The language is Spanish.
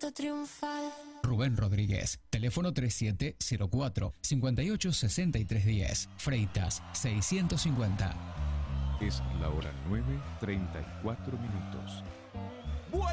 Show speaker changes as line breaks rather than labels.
siento triunfal.
Rubén Rodríguez, teléfono 3704-586310, Freitas 650.
Es la hora 9:34.